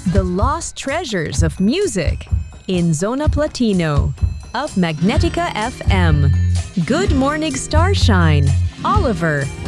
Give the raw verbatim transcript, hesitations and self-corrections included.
The lost treasures of music in Zona Platino of Magnetica F M. Good morning, Starshine, Oliver,